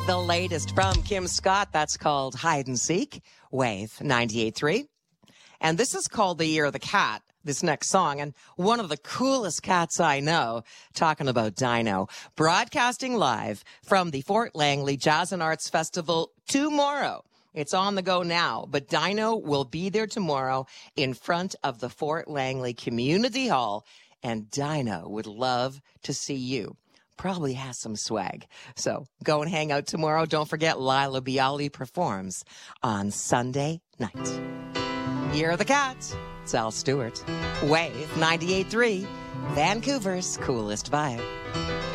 The latest from Kim Scott, that's called Hide and Seek, Wave 98.3. And this is called The Year of the Cat, this next song. And one of the coolest cats I know, talking about Dino, broadcasting live from the Fort Langley Jazz and Arts Festival tomorrow. It's on the go now, but Dino will be there tomorrow in front of the Fort Langley Community Hall, and Dino would love to see you. Probably has some swag. So go and hang out tomorrow. Don't forget Lila Bialy performs on Sunday night. Year of the Cat. It's Al Stewart. Wave 98.3. Vancouver's coolest vibe.